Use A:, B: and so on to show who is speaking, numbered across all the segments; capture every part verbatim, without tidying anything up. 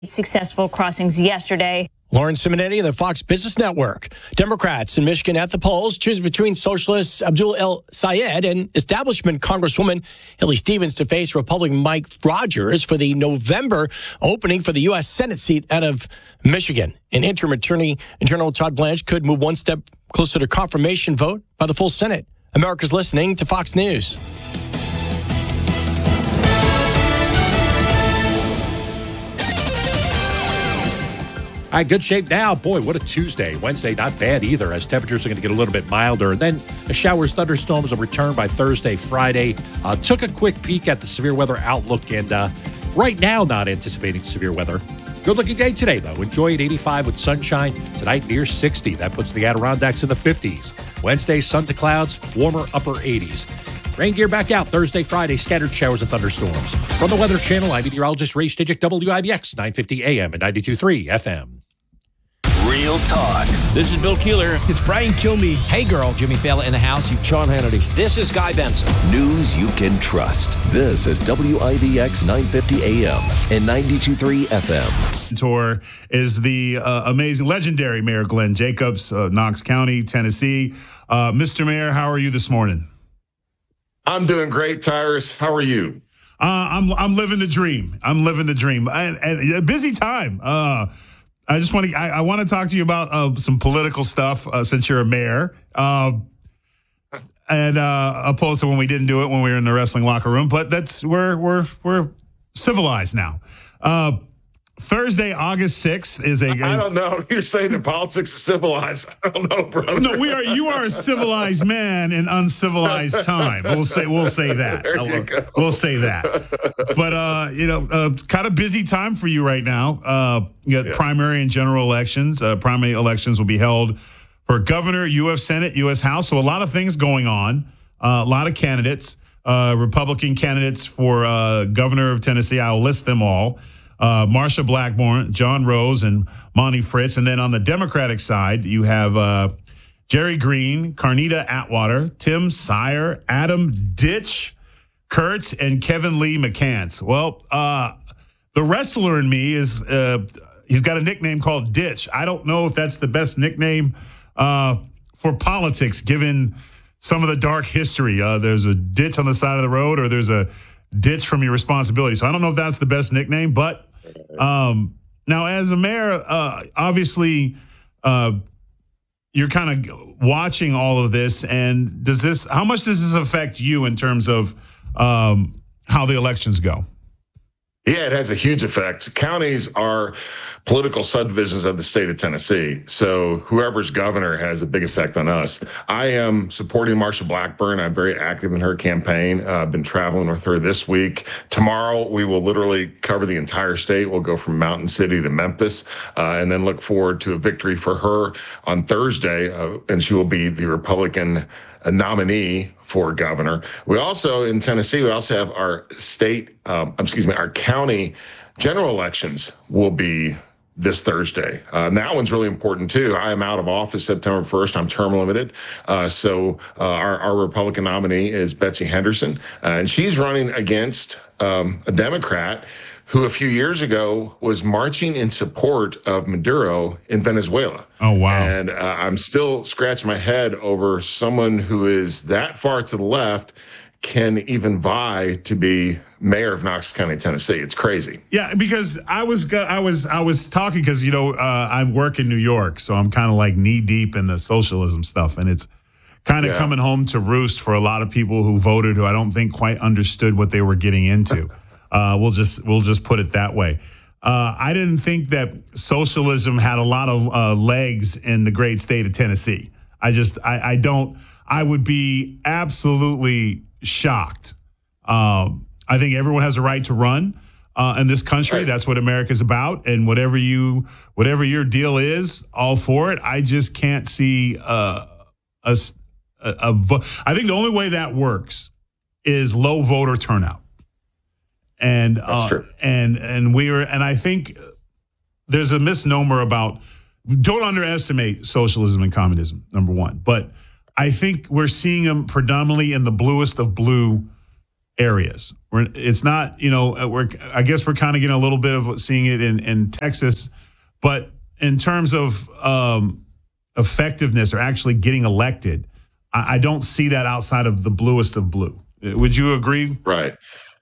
A: successful crossings yesterday.
B: Lauren Simonetti of the Fox Business Network. Democrats in Michigan at the polls choose between socialist Abdul El Sayed and establishment Congresswoman Haley Stevens to face Republican Mike Rogers for the November opening for the U S Senate seat out of Michigan. An interim attorney general Todd Blanche could move one step closer to confirmation vote by the full Senate. America's listening to Fox News.
C: All right, good shape now. Boy, what a Tuesday. Wednesday, not bad either, as temperatures are going to get a little bit milder. And then the showers, thunderstorms will return by Thursday, Friday. Uh, took a quick peek at the severe weather outlook, and uh, right now, not anticipating severe weather. Good-looking day today, though. Enjoy at eighty-five with sunshine. Tonight, near sixty. That puts the Adirondacks in the fifties. Wednesday, sun to clouds, warmer upper eighties. Rain gear back out Thursday, Friday, scattered showers and thunderstorms. From the Weather Channel, I'm meteorologist Ray Stigic, W I B X, nine fifty A M and ninety-two point three F M.
D: Real talk.
E: This is Bill Keeler.
F: It's Brian Kilmeade. Hey, girl. Jimmy Fallon in the house. You, Sean Hannity.
D: This is Guy Benson. News you can trust. This is W I B X nine fifty A M and ninety-two point three F M.
G: Tour is the uh, amazing, legendary Mayor Glenn Jacobs, uh, Knox County, Tennessee. Uh, Mister Mayor, how are you this morning?
H: I'm doing great, Tyrus. How are you?
G: Uh, I'm I'm living the dream. I'm living the dream. And, and a busy time. Uh, I just want to I, I want to talk to you about uh, some political stuff uh, since you're a mayor. Uh, and uh, opposed to when we didn't do it when we were in the wrestling locker room, but that's we're we're we're civilized now. Uh, Thursday, August sixth is a.
H: I don't know. You're saying that politics is civilized. I don't know, brother.
G: No, we are. You are a civilized man in uncivilized time. We'll say. We'll say that.
H: There you
G: we'll,
H: go.
G: we'll say that. But uh, you know, uh, kind of busy time for you right now. Uh, you got
H: yes.
G: primary and general elections. Uh, primary elections will be held for governor, U S Senate, U S House. So a lot of things going on. Uh, a lot of candidates. Uh, Republican candidates for uh, governor of Tennessee. I'll list them all. Uh, Marsha Blackburn, John Rose, and Monty Fritz. And then on the Democratic side, you have uh, Jerry Green, Carnita Atwater, Tim Sire, Adam Ditch, Kurtz, and Kevin Lee McCants. Well, uh, the wrestler in me is, uh, he's got a nickname called Ditch. I don't know if that's the best nickname uh, for politics, given some of the dark history. Uh, there's a ditch on the side of the road, or there's a ditch from your responsibility. So I don't know if that's the best nickname, but um, now as a mayor, uh, obviously uh, you're kind of watching all of this. And does this, how much does this affect you in terms of um, how the elections go?
H: Yeah, it has a huge effect. Counties are political subdivisions of the state of Tennessee. So whoever's governor has a big effect on us. I am supporting Marsha Blackburn. I'm very active in her campaign. Uh, I've been traveling with her this week. Tomorrow, we will literally cover the entire state. We'll go from Mountain City to Memphis, uh, and then look forward to a victory for her on Thursday. Uh, and she will be the Republican a nominee for governor. We also, in Tennessee, we also have our state, um, excuse me, our county general elections will be this Thursday. Uh, and that one's really important, too. I am out of office September first. I'm term limited. Uh, so uh, our, our Republican nominee is Betsy Henderson, uh, and she's running against um, a Democrat who a few years ago was marching in support of Maduro in Venezuela.
G: Oh, wow.
H: And uh, I'm still scratching my head over someone who is that far to the left can even vie to be mayor of Knox County, Tennessee. It's crazy.
G: Yeah, because I was I was I was talking because, you know, uh, I work in New York, so I'm kind of like knee deep in the socialism stuff, and it's kind of yeah. coming home to roost for a lot of people who voted who I don't think quite understood what they were getting into. Uh, we'll just we'll just put it that way. Uh, I didn't think that socialism had a lot of uh, legs in the great state of Tennessee. I just I, I don't. I would be absolutely shocked. Um, I think everyone has a right to run uh, in this country. Right. That's what America's about. And whatever you whatever your deal is, all for it. I just can't see uh, a, a, a vo- I think the only way that works is low voter turnout. And
H: That's
G: uh,
H: true.
G: and and we are, and I think there's a misnomer about, don't underestimate socialism and communism, number one. But I think we're seeing them predominantly in the bluest of blue areas. We're, it's not, you know, we're, I guess we're kind of getting a little bit of seeing it in, in Texas, but in terms of um, effectiveness or actually getting elected, I, I don't see that outside of the bluest of blue. Would you agree?
H: Right.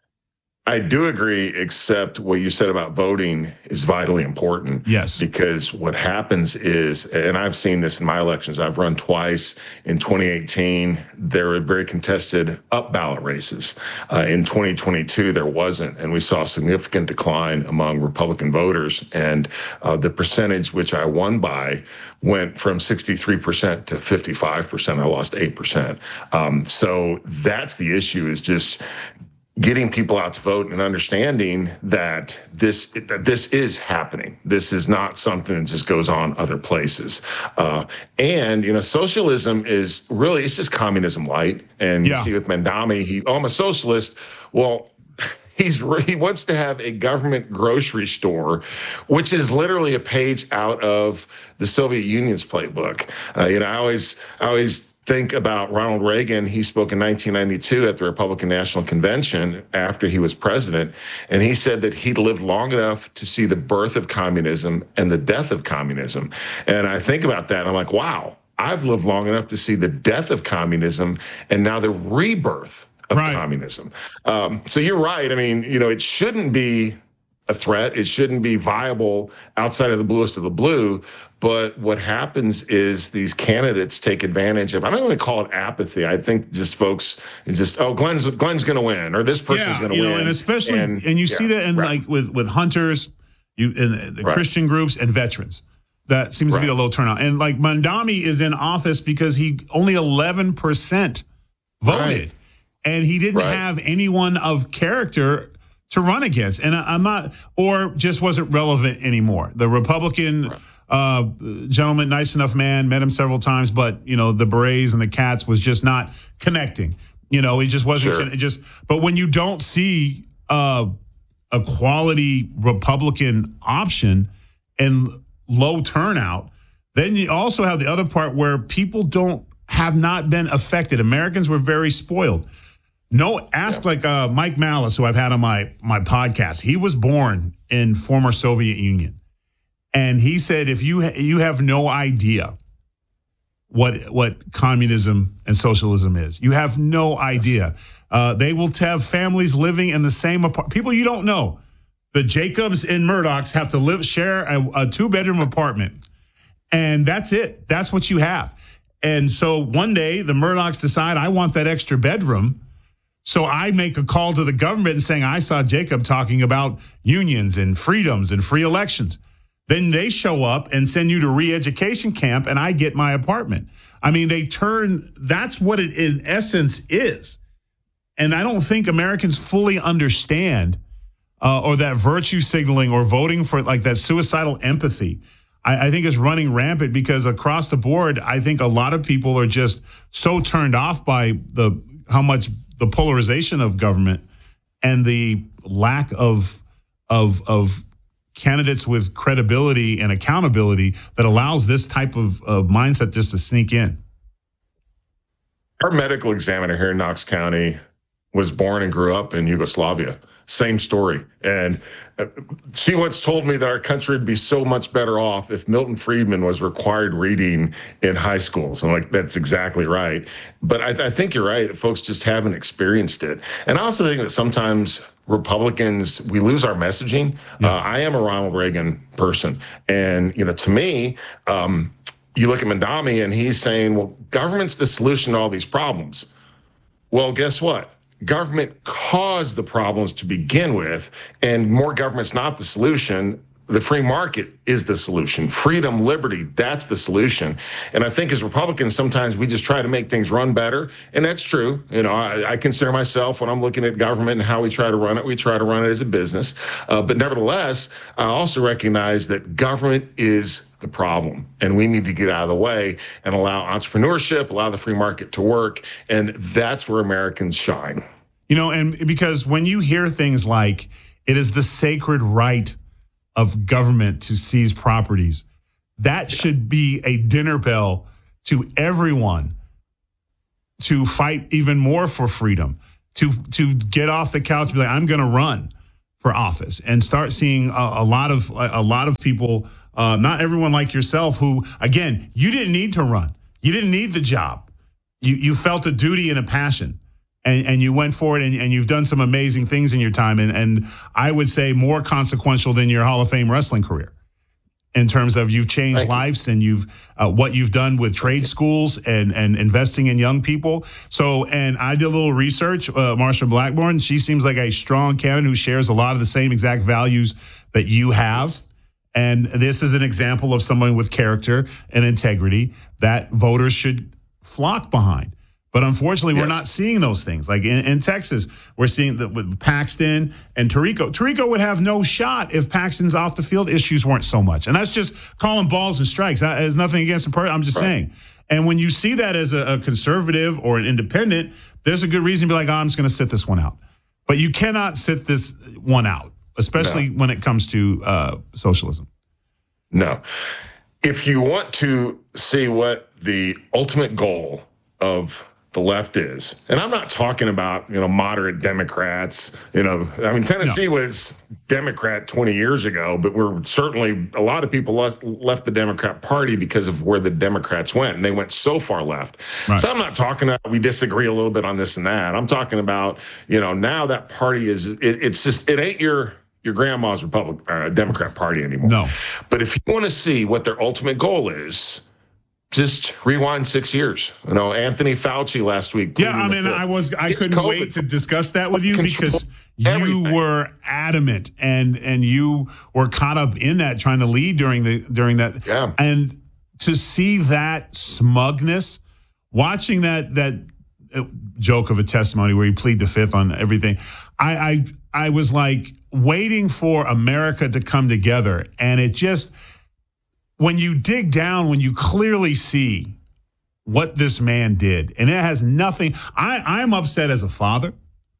H: I do agree, except what you said about voting is vitally important.
G: Yes.
H: Because what happens is, and I've seen this in my elections, I've run twice. In twenty eighteen, there were very contested up ballot races. Uh, in twenty twenty-two, there wasn't. And we saw a significant decline among Republican voters. And uh, the percentage which I won by went from sixty-three percent to fifty-five percent. I lost eight percent. Um, so that's the issue, is just getting people out to vote and understanding that this that this is happening. This is not something that just goes on other places. Uh, and, you know, socialism is really, it's just communism light. And
G: Yeah.
H: you see with Mamdani, he, oh, I'm a socialist. Well, He's he wants to have a government grocery store, which is literally a page out of the Soviet Union's playbook. Uh, you know, I always I always think about Ronald Reagan. He spoke in nineteen ninety-two at the Republican National Convention after he was president, and he said that he'd lived long enough to see the birth of communism and the death of communism. And I think about that, and I'm like, wow, I've lived long enough to see the death of communism and now the rebirth of
G: Right.
H: communism. Um, so you're right. I mean, you know, it shouldn't be a threat. It shouldn't be viable outside of the bluest of the blue. But what happens is these candidates take advantage of, I don't want to call it apathy. I think just folks, it's just, oh, Glenn's Glenn's going to win, or this person's
G: Yeah,
H: going to
G: you
H: win.
G: know, and especially, and, you
H: yeah,
G: see that in
H: right.
G: like with, with hunters, you in the
H: Right.
G: Christian groups and veterans. That seems to be
H: Right.
G: a low turnout. And like Mamdani is in office because he only eleven percent voted.
H: Right.
G: And he didn't
H: Right.
G: have anyone of character to run against. And I, I'm not, or just wasn't relevant anymore. The Republican
H: Right.
G: uh, gentleman, nice enough man, met him several times, but, you know, the berets and the cats was just not connecting. You know, he just wasn't,
H: Sure.
G: it just, but when you don't see uh, a quality Republican option and low turnout, then you also have the other part where people don't, have not been affected. Americans were very spoiled. No, ask like uh, Mike Malice, who I've had on my my podcast. He was born in former Soviet Union, and he said, if you ha- you have no idea what what communism and socialism is, you have no idea. Uh, they will have families living in the same apartment. People you don't know. The Jacobs and Murdochs have to live share a, a two bedroom apartment, and that's it. That's what you have. And so one day the Murdochs decide, I want that extra bedroom. So I make a call to the government and saying, I saw Jacob talking about unions and freedoms and free elections. Then they show up and send you to re-education camp, and I get my apartment. I mean, they turn, that's what it in essence is. And I don't think Americans fully understand uh, or that virtue signaling or voting for like that suicidal empathy. I, I think is running rampant because across the board, I think a lot of people are just so turned off by the how much the polarization of government and the lack of of of candidates with credibility and accountability that allows this type of, of mindset just to sneak in.
H: Our medical examiner here in Knox County was born and grew up in Yugoslavia. Same story. And she once told me that our country would be so much better off if Milton Friedman was required reading in high schools. I'm like, that's exactly right. But I, I think you're right that folks just haven't experienced it. And I also think that sometimes Republicans, we lose our messaging. Yeah. Uh, I am a Ronald Reagan person. And, you know, to me, um, you look at Mamdani and he's saying, well, government's the solution to all these problems. Well, guess what? Government caused the problems to begin with, and more government's not the solution. The free market is the solution. Freedom, liberty, that's the solution. And I think as Republicans, sometimes we just try to make things run better. And that's true. You know, I, I consider myself, when I'm looking at government and how we try to run it, we try to run it as a business. Uh, but nevertheless, I also recognize that government is the problem. And we need to get out of the way and allow entrepreneurship, allow the free market to work. And that's where Americans shine.
G: You know, and because when you hear things like it is the sacred right of government to seize properties, that should be a dinner bell to everyone to fight even more for freedom, to to get off the couch and be like, I'm going to run for office, and start seeing a, a lot of a lot of people, uh, not everyone like yourself, who, again, you didn't need to run. You didn't need the job. You you felt a duty and a passion, and, and you went for it, and, and you've done some amazing things in your time, and, and I would say more consequential than your Hall of Fame wrestling career, in terms of you've changed
H: Thank
G: lives you. and you've uh, what you've done with trade schools and, and investing in young people. So, and I did a little research. Uh, Marsha Blackburn, she seems like a strong candidate who shares a lot of the same exact values that you have. And this is an example of someone with character and integrity that voters should flock behind. But unfortunately, yes. we're not seeing those things. Like in, in Texas, we're seeing that with Paxton and Tirico. Tirico would have no shot if Paxton's off the field issues weren't so much. And that's just calling balls and strikes. That has nothing against the person. I'm just right. saying. And when you see that as a, a conservative or an independent, there's a good reason to be like, oh, I'm just going to sit this one out. But you cannot sit this one out, especially no. when it comes to uh, socialism.
H: No. If you want to see what the ultimate goal of the left is, and I'm not talking about, you know, moderate Democrats, you know, I mean, Tennessee no. was Democrat twenty years ago, but we're certainly, a lot of people left, left the Democrat Party because of where the Democrats went, and they went so far left. Right. So I'm not talking about, we disagree a little bit on this and that. I'm talking about, you know, now that party is, it, it's just, it ain't your, your grandma's Republic, uh, Democrat Party anymore.
G: No.
H: But if you want to see what their ultimate goal is, just rewind six years. You know, Anthony Fauci last week.
G: Yeah, I mean, I was, I
H: it's
G: couldn't
H: COVID.
G: wait to discuss that with you
H: Control
G: because you
H: everything.
G: were adamant and and you were caught up in that, trying to lead during the during that.
H: Yeah.
G: And to see that smugness, watching that that joke of a testimony where you plead the fifth on everything, I I I was like waiting for America to come together, and it just. When you dig down, when you clearly see what this man did, and it has nothing, I, I'm upset as a father.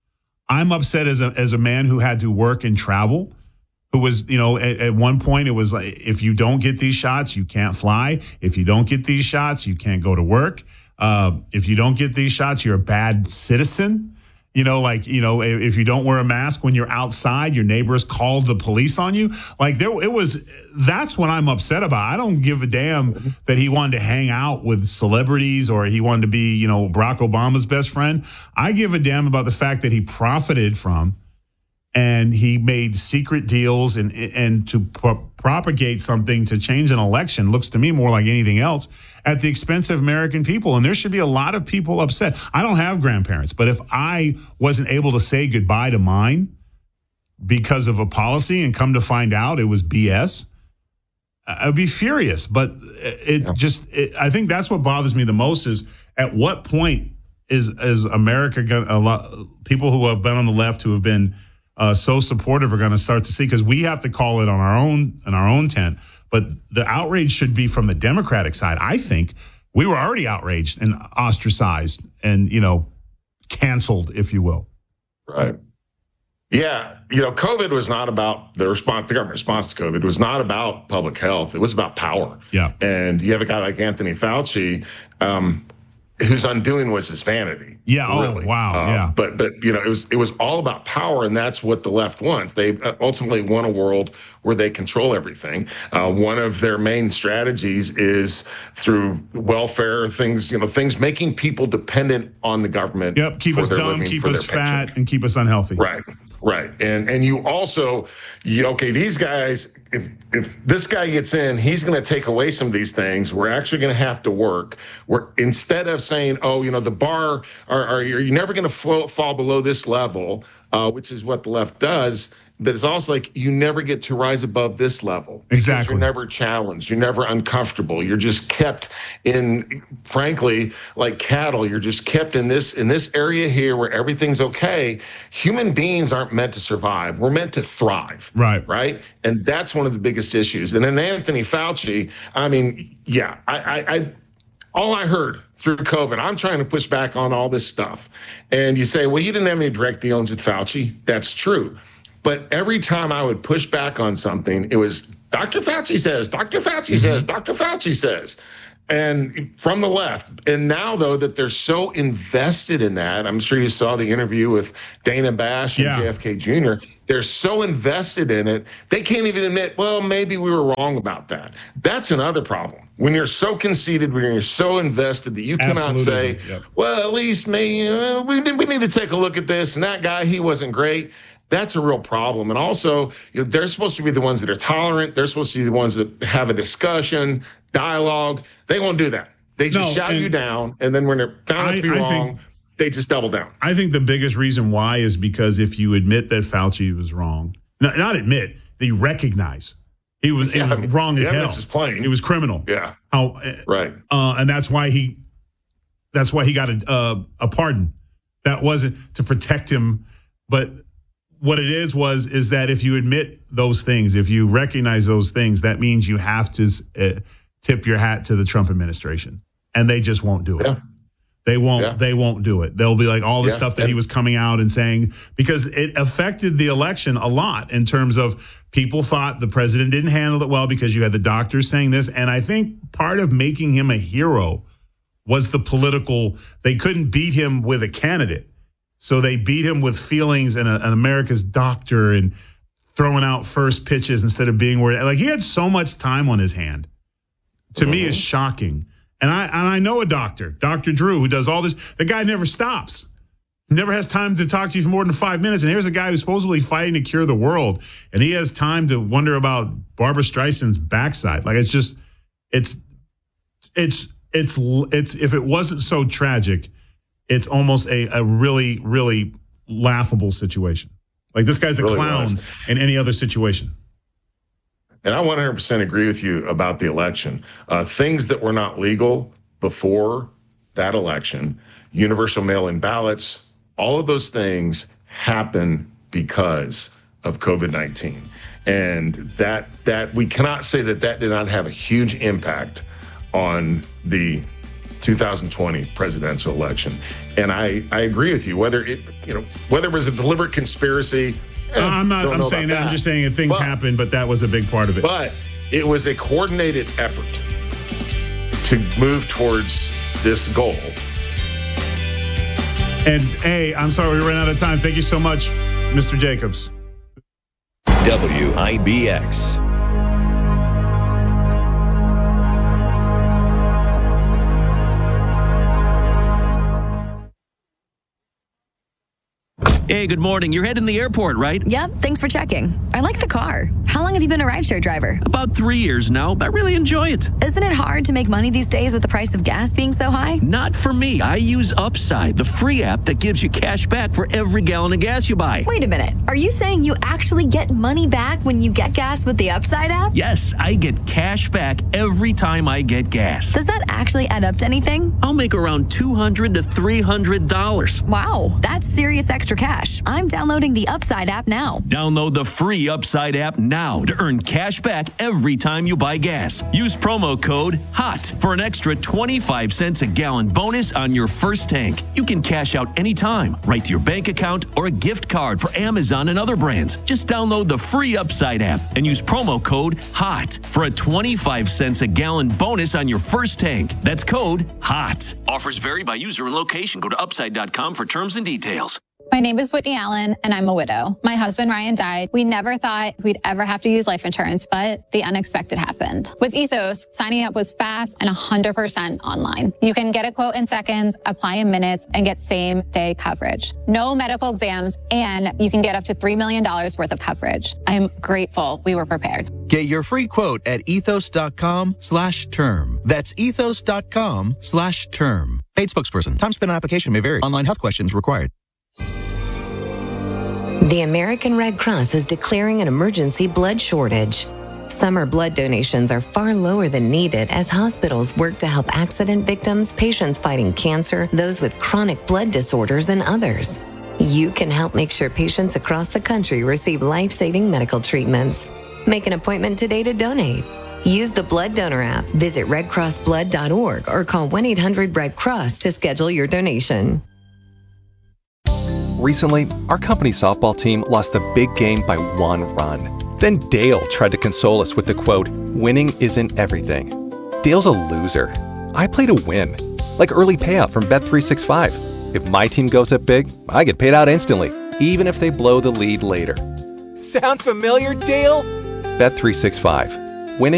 G: I'm upset as a as a man who had to work and travel, who was, you know, at, at one point it was like, if you don't get these shots, you can't fly. If you don't get these shots, you can't go to work. Uh, if you don't get these shots, you're a bad citizen. You know, like, you know, if you don't wear a mask when you're outside, your neighbors call the police on you. Like there, it was, that's what I'm upset about. I don't give a damn that he wanted to hang out with celebrities or he wanted to be, you know, Barack Obama's best friend. I give a damn about the fact that he profited from and he made secret deals and, and to pro- propagate something to change an election looks to me more like anything else at the expense of American people. And there should be a lot of people upset. I don't have grandparents, but if I wasn't able to say goodbye to mine because of a policy and come to find out it was B S, I'd be furious. But it yeah. just, it, I think that's what bothers me the most is at what point is, is America going to, a lot, people who have been on the left who have been Uh, so supportive are going to start to see, because we have to call it on our own in our own tent. But the outrage should be from the Democratic side. I think we were already outraged and ostracized and, you know, canceled, if you will.
H: Right. Yeah. You know, COVID was not about the response, the government response to COVID was not about public health. It was about power.
G: Yeah.
H: And you have a guy like Anthony Fauci, um, whose undoing was his vanity.
G: Yeah.
H: Really.
G: Oh, wow.
H: Uh,
G: yeah.
H: But, but, you know, it was, it was all about power, and that's what the left wants. They ultimately want a world where they control everything. Uh, one of their main strategies is through welfare things, you know, things making people dependent on the government.
G: Yep. Keep us dumb, keep us fat, and keep us unhealthy.
H: Right. Right. And and you also, you, okay, these guys, if if this guy gets in, he's going to take away some of these things. We're actually going to have to work. We're instead of saying, oh, you know, the bar, are, are you're never going to fall below this level, uh, which is what the left does. But it's also like you never get to rise above this level.
G: Exactly.
H: You're never challenged. You're never uncomfortable. You're just kept in, frankly, like cattle. You're just kept in this in this area here where everything's okay. Human beings aren't meant to survive. We're meant to thrive.
G: Right.
H: Right. And that's one of the biggest issues. And then Anthony Fauci, I mean, yeah, I, I, I all I heard through COVID, I'm trying to push back on all this stuff. And you say, well, you didn't have any direct dealings with Fauci. That's true. But every time I would push back on something, it was Doctor Fauci says, Doctor Fauci mm-hmm. says, Doctor Fauci says. And from the left. And now, though, that they're so invested in that, I'm sure you saw the interview with Dana Bash and
G: Yeah.
H: J F K Junior They're so invested in it, they can't even admit, well, maybe we were wrong about that. That's another problem. When you're so conceited, when you're so invested that you cannot
G: Absolutism,
H: say,
G: yep.
H: well, at least maybe uh, we, we need to take a look at this. And that guy, he wasn't great. That's a real problem. And also, you know, they're supposed to be the ones that are tolerant. They're supposed to be the ones that have a discussion, dialogue. They won't do that. They just
G: No,
H: shout
G: and
H: you down. And then when they're found
G: I-
H: to be
G: I
H: wrong,
G: think-
H: they just double down.
G: I think the biggest reason why is because if you admit that Fauci was wrong, not, not admit, that you recognize he was,
H: Yeah,
G: it was
H: I mean,
G: wrong
H: the
G: as hell.
H: evidence is plain.
G: It was criminal.
H: Yeah.
G: How,
H: Right.
G: uh, and that's why he, that's why he got a uh, a pardon. That wasn't to protect him, but what it is was is that if you admit those things, if you recognize those things, that means you have to uh, tip your hat to the Trump administration, and they just won't do it.
H: Yeah.
G: They won't.
H: Yeah.
G: They won't do it. They'll be like all the
H: Yeah.
G: stuff that he
H: And-
G: was coming out and saying, because it affected the election a lot in terms of people thought the president didn't handle it well because you had the doctors saying this, and I think part of making him a hero was the political. They couldn't beat him with a candidate, so they beat him with feelings and a, an America's doctor and throwing out first pitches instead of being where like he had so much time on his hand. To me, is shocking. And I and I know a doctor, Doctor Drew, who does all this. The guy never stops, never has time to talk to you for more than five minutes. And here's a guy who's supposedly fighting to cure the world, and he has time to wonder about Barbara Streisand's backside. Like it's just, it's, it's, it's, it's. If it wasn't so tragic, it's almost a, a really, really laughable situation. Like this guy's a
H: Really
G: clown
H: was.
G: in any other situation.
H: And I one hundred percent agree with you about the election. Uh, things that were not legal before that election, universal mail-in ballots, all of those things happen because of COVID nineteen. And that that we cannot say that that did not have a huge impact on the two thousand twenty presidential election. And I, I agree with you, whether it, you know, whether it was a deliberate conspiracy. eh,
G: I'm not.
H: don't
G: I'm
H: know
G: saying
H: about
G: that. I'm just saying that things
H: But-
G: happen, but that was a big part of it.
H: But it was a coordinated effort to move towards this goal.
G: And hey, I'm sorry we ran out of time. Thank you so much, Mister Jacobs.
D: W I B X.
E: Hey, good morning. You're heading to the airport, right?
I: Yep, thanks for checking. I like the car. How long have you been a rideshare driver?
E: About three years now. I really enjoy it.
I: Isn't it hard to make money these days with the price of gas being so high?
E: Not for me. I use Upside, the free app that gives you cash back for every gallon of gas you buy.
I: Wait a minute. Are you saying you actually get money back when you get gas with the Upside app?
E: Yes, I get cash back every time I get gas.
I: Does that actually add up to anything?
E: I'll make around two hundred to three hundred dollars.
I: Wow, that's serious extra cash. I'm downloading the Upside app now.
E: Download the free Upside app now to earn cash back every time you buy gas. Use promo code HOT for an extra twenty-five cents a gallon bonus on your first tank. You can cash out anytime, right to your bank account or a gift card for Amazon and other brands. Just download the free Upside app and use promo code HOT for a twenty-five cents a gallon bonus on your first tank. That's code HOT. Offers vary by user and location. Go to upside dot com for terms and details.
J: My name is Whitney Allen, and I'm a widow. My husband, Ryan, died. We never thought we'd ever have to use life insurance, but the unexpected happened. With Ethos, signing up was fast and one hundred percent online. You can get a quote in seconds, apply in minutes, and get same-day coverage. No medical exams, and you can get up to three million dollars worth of coverage. I'm grateful we were prepared.
K: Get your free quote at ethos.com slash term. That's ethos.com slash term. Paid spokesperson. Time spent on application may vary. Online health questions required.
L: The American Red Cross is declaring an emergency blood shortage. Summer blood donations are far lower than needed as hospitals work to help accident victims, patients fighting cancer, those with chronic blood disorders, and others. You can help make sure patients across the country receive life-saving medical treatments. Make an appointment today to donate. Use the Blood Donor app, visit red cross blood dot org, or call one eight hundred red cross to schedule your donation.
M: Recently, our company softball team lost the big game by one run. Then Dale tried to console us with the quote, "Winning isn't everything." Dale's a loser. I play to win. Like early payout from Bet three sixty-five. If my team goes up big, I get paid out instantly, even if they blow the lead later. Sound familiar, Dale? Bet three sixty-five.